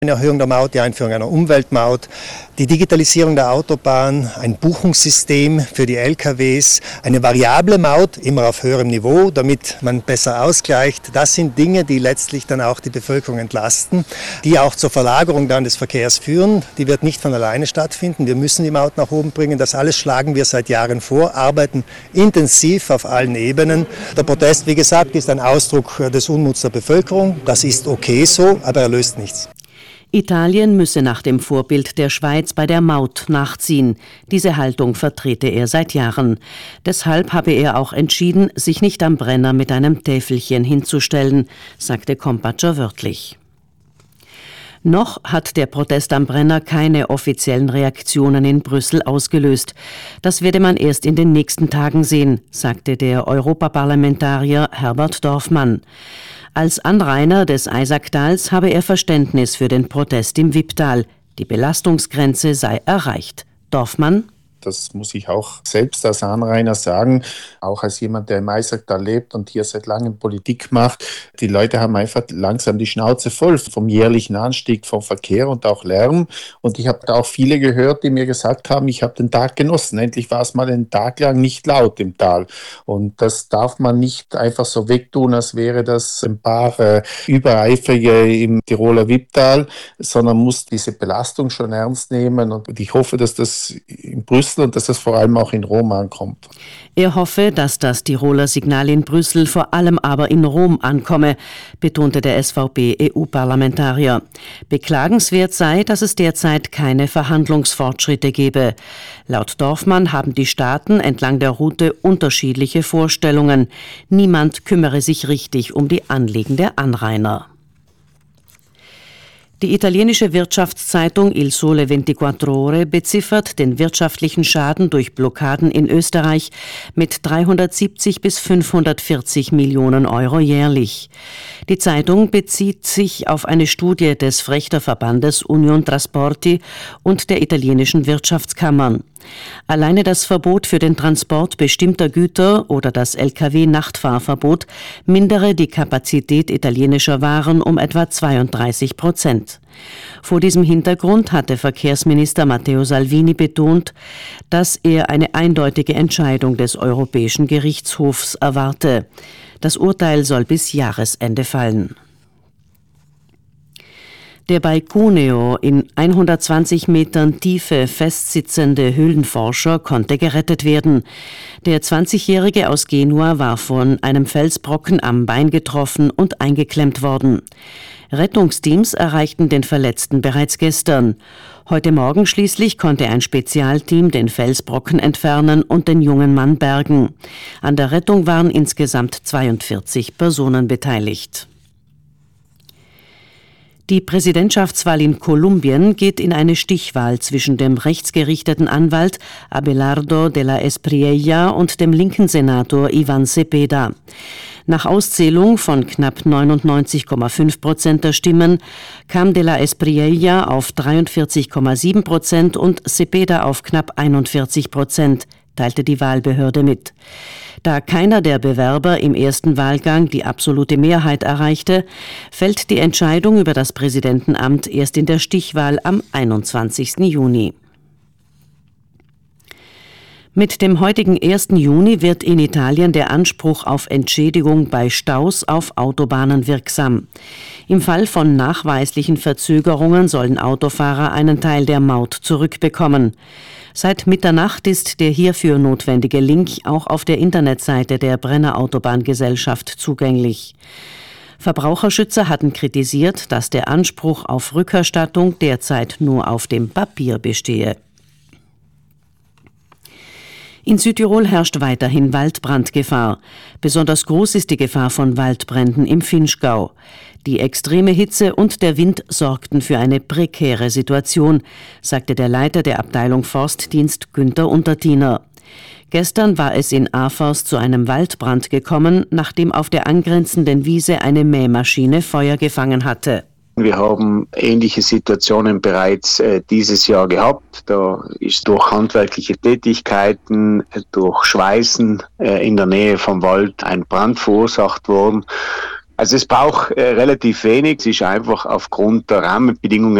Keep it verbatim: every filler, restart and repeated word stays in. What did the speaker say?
Eine Erhöhung der Maut, die Einführung einer Umweltmaut, die Digitalisierung der Autobahn, ein Buchungssystem für die L K Ws, eine variable Maut, immer auf höherem Niveau, damit man besser ausgleicht. Das sind Dinge, die letztlich dann auch die Bevölkerung entlasten, die auch zur Verlagerung dann des Verkehrs führen. Die wird nicht von alleine stattfinden. Wir müssen die Maut nach oben bringen. Das alles schlagen wir seit Jahren vor, arbeiten intensiv auf allen Ebenen. Der Protest, wie gesagt, ist ein Ausdruck des Unmuts der Bevölkerung. Das ist okay so, aber er löst nichts. Italien müsse nach dem Vorbild der Schweiz bei der Maut nachziehen. Diese Haltung vertrete er seit Jahren. Deshalb habe er auch entschieden, sich nicht am Brenner mit einem Täfelchen hinzustellen, sagte Kompatscher wörtlich. Noch hat der Protest am Brenner keine offiziellen Reaktionen in Brüssel ausgelöst. Das werde man erst in den nächsten Tagen sehen, sagte der Europaparlamentarier Herbert Dorfmann. Als Anrainer des Eisaktals habe er Verständnis für den Protest im Wipptal. Die Belastungsgrenze sei erreicht. Dorfmann: Das muss ich auch selbst als Anrainer sagen, auch als jemand, der im Eisacktal lebt und hier seit langem Politik macht. Die Leute haben einfach langsam die Schnauze voll vom jährlichen Anstieg von Verkehr und auch Lärm. Und ich habe da auch viele gehört, die mir gesagt haben, ich habe den Tag genossen. Endlich war es mal einen Tag lang nicht laut im Tal. Und das darf man nicht einfach so wegtun, als wäre das ein paar äh, Übereifrige im Tiroler Wipptal, sondern muss diese Belastung schon ernst nehmen. Und ich hoffe, dass das in Brüssel und dass das vor allem auch in Rom ankommt. Er hoffe, dass das Tiroler Signal in Brüssel vor allem aber in Rom ankomme, betonte der S V P-E U-Parlamentarier. Beklagenswert sei, dass es derzeit keine Verhandlungsfortschritte gebe. Laut Dorfmann haben die Staaten entlang der Route unterschiedliche Vorstellungen. Niemand kümmere sich richtig um die Anliegen der Anrainer. Die italienische Wirtschaftszeitung Il Sole ventiquattro Ore beziffert den wirtschaftlichen Schaden durch Blockaden in Österreich mit dreihundertsiebzig bis fünfhundertvierzig Millionen Euro jährlich. Die Zeitung bezieht sich auf eine Studie des Frächterverbandes Union Trasporti und der italienischen Wirtschaftskammern. Alleine das Verbot für den Transport bestimmter Güter oder das L K W-Nachtfahrverbot mindere die Kapazität italienischer Waren um etwa zweiunddreißig Prozent. Vor diesem Hintergrund hatte Verkehrsminister Matteo Salvini betont, dass er eine eindeutige Entscheidung des Europäischen Gerichtshofs erwarte. Das Urteil soll bis Jahresende fallen. Der bei Cuneo in hundertzwanzig Metern Tiefe festsitzende Höhlenforscher konnte gerettet werden. Der zwanzigjährige aus Genua war von einem Felsbrocken am Bein getroffen und eingeklemmt worden. Rettungsteams erreichten den Verletzten bereits gestern. Heute Morgen schließlich konnte ein Spezialteam den Felsbrocken entfernen und den jungen Mann bergen. An der Rettung waren insgesamt zweiundvierzig Personen beteiligt. Die Präsidentschaftswahl in Kolumbien geht in eine Stichwahl zwischen dem rechtsgerichteten Anwalt Abelardo de la Espriella und dem linken Senator Ivan Cepeda. Nach Auszählung von knapp neunundneunzig Komma fünf Prozent der Stimmen kam de la Espriella auf dreiundvierzig Komma sieben Prozent und Cepeda auf knapp einundvierzig Prozent, teilte die Wahlbehörde mit. Da keiner der Bewerber im ersten Wahlgang die absolute Mehrheit erreichte, fällt die Entscheidung über das Präsidentenamt erst in der Stichwahl am einundzwanzigsten Juni. Mit dem heutigen ersten Juni wird in Italien der Anspruch auf Entschädigung bei Staus auf Autobahnen wirksam. Im Fall von nachweislichen Verzögerungen sollen Autofahrer einen Teil der Maut zurückbekommen. Seit Mitternacht ist der hierfür notwendige Link auch auf der Internetseite der Brenner Autobahngesellschaft zugänglich. Verbraucherschützer hatten kritisiert, dass der Anspruch auf Rückerstattung derzeit nur auf dem Papier bestehe. In Südtirol herrscht weiterhin Waldbrandgefahr. Besonders groß ist die Gefahr von Waldbränden im Vinschgau. Die extreme Hitze und der Wind sorgten für eine prekäre Situation, sagte der Leiter der Abteilung Forstdienst Günther Untertiner. Gestern war es in Afers zu einem Waldbrand gekommen, nachdem auf der angrenzenden Wiese eine Mähmaschine Feuer gefangen hatte. Wir haben ähnliche Situationen bereits äh, dieses Jahr gehabt. Da ist durch handwerkliche Tätigkeiten, äh, durch Schweißen äh, in der Nähe vom Wald ein Brand verursacht worden. Also es braucht äh, relativ wenig. Es ist einfach aufgrund der Rahmenbedingungen